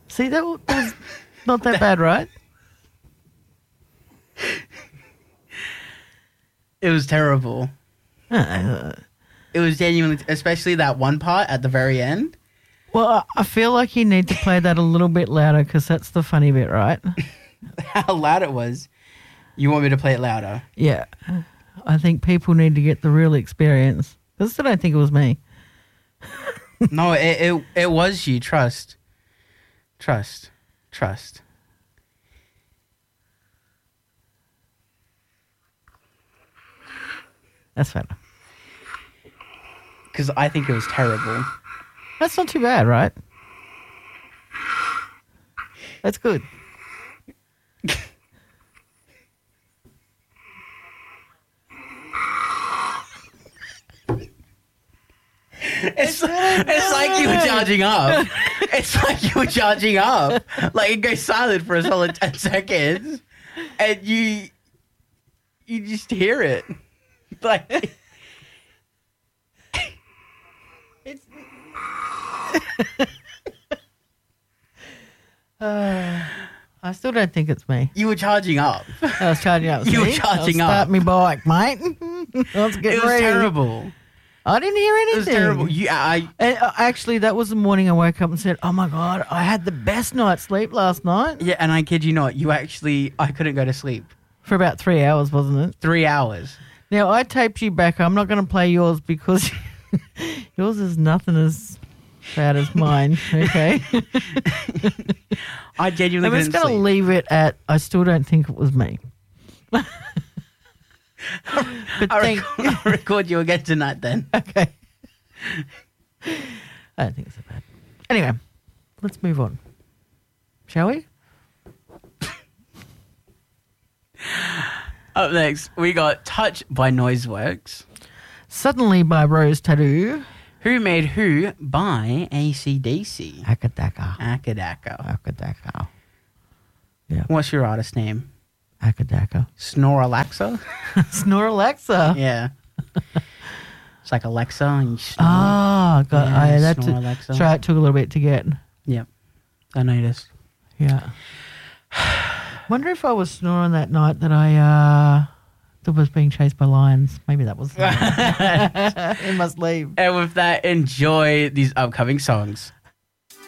See, that was not that bad, right? It was terrible. It was genuinely, especially that one part at the very end. Well, I feel like you need to play that a little bit louder because that's the funny bit, right? How loud it was. You want me to play it louder? Yeah. I think people need to get the real experience. I still don't think it was me. No, it was you. Trust. That's better. Because I think it was terrible. That's not too bad, right? That's good. It's like you were charging up. It's like you were charging up. Like it goes silent for a solid 10 seconds, and you just hear it. Like It's. I still don't think it's me. you were charging up. I was charging up. You were See? charging I'll up. Start me bike, mate. Let's get It was ready. terrible. I didn't hear anything. It was terrible. And, actually, that was the morning I woke up and said, "Oh my god, I had the best night's sleep last night." Yeah, and I kid you not, I couldn't go to sleep. For about 3 hours, wasn't it? 3 hours. Now I taped you back. I'm not going to play yours because yours is nothing as bad as mine. Okay. I genuinely I'm just couldn't going to sleep. leave it at. I still don't think it was me. But I'll record you again tonight then. Okay. I don't think it's so bad. Anyway, let's move on. Shall we? Up next, we got Touch by Noiseworks. Suddenly by Rose Tattoo. Who Made Who by AC/DC. Akadaka. Akadaka. Akadaka. Yeah. What's your artist name? Akadaka. Snorlaxa? Snorlaxa. Yeah. It's like Alexa and you snore. Ah, God. Yeah, That's Snorlaxa. right. It took a little bit to get. Yep. I noticed. Yeah. Wonder if I was snoring that night that I that was being chased by lions. Maybe that was. It must leave. And with that, enjoy these upcoming songs.